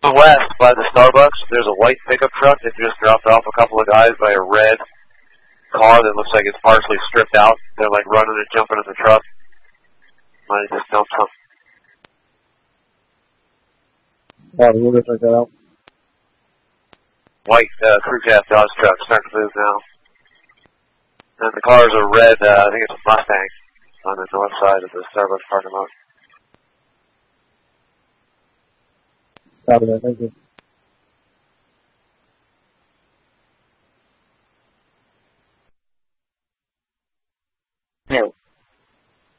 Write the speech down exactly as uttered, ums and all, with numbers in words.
West by the Starbucks, there's a white pickup truck that just dropped off a couple of guys by a red car that looks like it's partially stripped out. They're like running and jumping in the truck. Might have just dumped something. Oh, we'll go check that out. White uh, crew cab Dodge truck starting to move now. And the car's a red, uh, I think it's a Mustang on the north side of the Starbucks parking lot. Copy that, thank you.